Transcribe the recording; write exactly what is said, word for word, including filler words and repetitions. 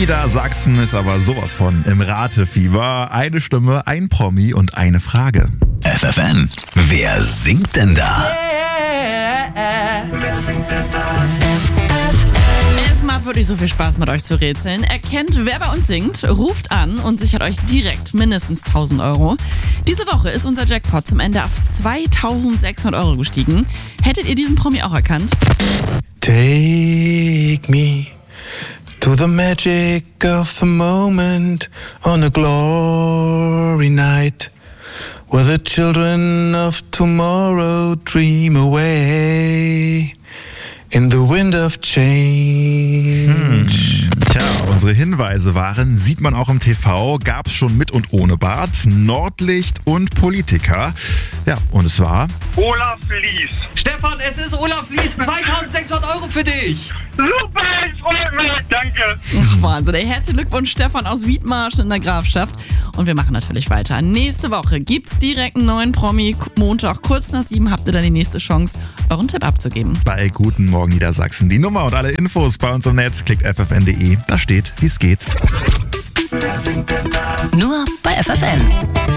Niedersachsen ist aber sowas von im Ratefieber. Eine Stimme, ein Promi und eine Frage. F F N, wer singt denn da? Wer singt denn da? Es macht wirklich so viel Spaß, mit euch zu rätseln. Erkennt, wer bei uns singt, ruft an und sichert euch direkt mindestens tausend Euro. Diese Woche ist unser Jackpot zum Ende auf zweitausendsechshundert Euro gestiegen. Hättet ihr diesen Promi auch erkannt? Take me to the magic of the moment on a glory night where the children of tomorrow dream away in the wind of change. Hm. Tja, unsere Hinweise waren, sieht man auch im T V, gab's schon mit und ohne Bart, Nordlicht und Politiker. Ja, und es war... Olaf Lies. Stefan, es ist Olaf Lies. zweitausendsechshundert Euro für dich. Super, ich freue mich. Danke. Ach, Wahnsinn. Herzlichen Glückwunsch, Stefan aus Wiedmarschen in der Grafschaft. Und wir machen natürlich weiter. Nächste Woche gibt's direkt einen neuen Promi. Montag kurz nach sieben habt ihr dann die nächste Chance, euren Tipp abzugeben. Bei Guten Morgen Niedersachsen. Die Nummer und alle Infos bei uns im Netz. Klickt f f n punkt d e. Da steht, wie es geht. Nur bei F F N.